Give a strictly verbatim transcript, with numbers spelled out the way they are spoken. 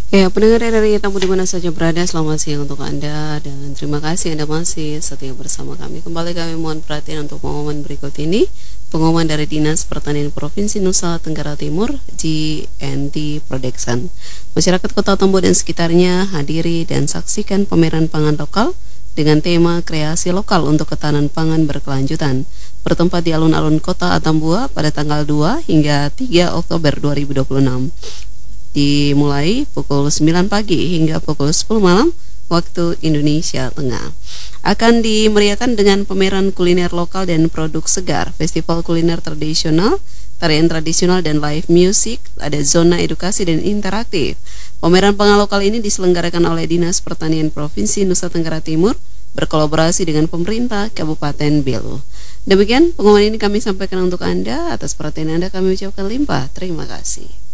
Ya, pendengar dari tamu di mana saja berada, selamat siang untuk Anda dan terima kasih Anda masih setia bersama kami. Kembali kami mohon perhatian untuk pengumuman berikut ini. Pengumuman dari Dinas Pertanian Provinsi Nusa Tenggara Timur, G N T Production. Masyarakat Kota Tombo dan sekitarnya hadiri dan saksikan pameran pangan lokal dengan tema kreasi lokal untuk ketahanan pangan berkelanjutan. Bertempat di alun-alun Kota Atambua pada tanggal dua hingga tiga Oktober dua ribu dua puluh enam. Dimulai pukul sembilan pagi hingga pukul sepuluh malam waktu Indonesia Tengah. Akan dimeriahkan dengan pameran kuliner lokal dan produk segar, festival kuliner tradisional, tarian tradisional dan live music, ada zona edukasi dan interaktif. Pameran pangan lokal ini diselenggarakan oleh Dinas Pertanian Provinsi Nusa Tenggara Timur berkolaborasi dengan pemerintah Kabupaten Belu. Demikian pengumuman ini kami sampaikan untuk Anda. Atas perhatian Anda kami ucapkan limpah terima kasih.